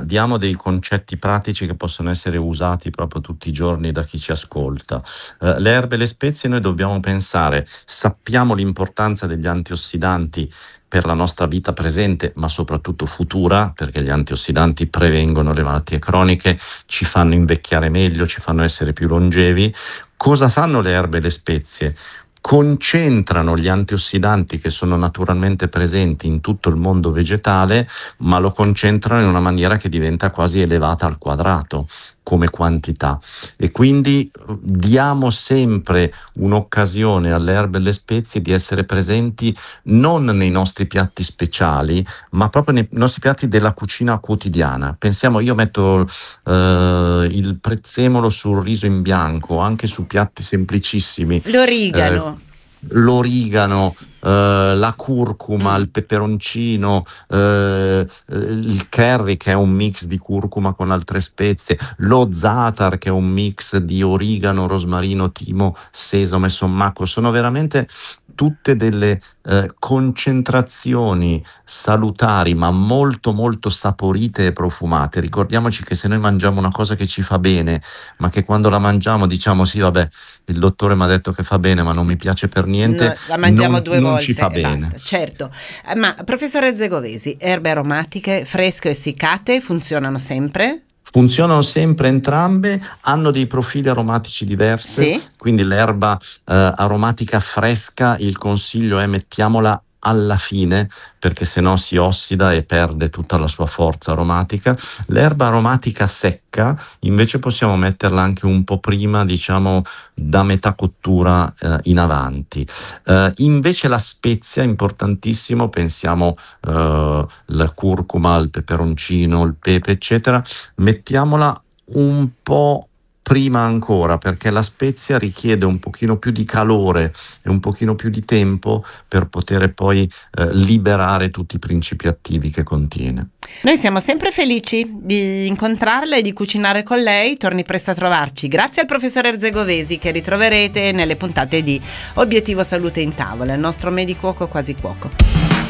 diamo dei concetti pratici che possono essere usati proprio tutti i giorni da chi ci ascolta. Le erbe e le spezie noi dobbiamo pensare, sappiamo l'importanza degli antiossidanti per la nostra vita presente, ma soprattutto futura, perché gli antiossidanti prevengono le malattie croniche, ci fanno invecchiare meglio, ci fanno essere più longevi. Cosa fanno le erbe e le spezie? Concentrano gli antiossidanti che sono naturalmente presenti in tutto il mondo vegetale, ma lo concentrano in una maniera che diventa quasi elevata al quadrato come quantità, e quindi diamo sempre un'occasione alle erbe e alle spezie di essere presenti non nei nostri piatti speciali, ma proprio nei nostri piatti della cucina quotidiana. Pensiamo, io metto il prezzemolo sul riso in bianco, anche su piatti semplicissimi. L'origano. L'origano, la curcuma, il peperoncino, il curry che è un mix di curcuma con altre spezie, lo za'atar che è un mix di origano, rosmarino, timo, sesamo e sommacco. Sono veramente tutte delle concentrazioni salutari, ma molto molto saporite e profumate. Ricordiamoci che se noi mangiamo una cosa che ci fa bene, ma che quando la mangiamo diciamo sì, vabbè, il dottore mi ha detto che fa bene, ma non mi piace per niente, La mangiamo non, due non volte ci fa e bene. basta, certo. Ma professore Zegovesi, erbe aromatiche fresche o essiccate funzionano sempre? Funzionano sempre entrambe, hanno dei profili aromatici diversi, Sì. quindi l'erba aromatica fresca, il consiglio è mettiamola alla fine, perché sennò si ossida e perde tutta la sua forza aromatica. L'erba aromatica secca invece possiamo metterla anche un po' prima, diciamo da metà cottura in avanti. Invece la spezia, importantissimo, pensiamo la curcuma, il peperoncino, il pepe, eccetera, mettiamola un po' prima ancora, perché la spezia richiede un pochino più di calore e un pochino più di tempo per poter poi liberare tutti i principi attivi che contiene. Noi siamo sempre felici di incontrarla e di cucinare con lei. Torni presto a trovarci. Grazie al professore Zegovesi, che ritroverete nelle puntate di Obiettivo Salute in Tavola, il nostro medicuoco quasi cuoco.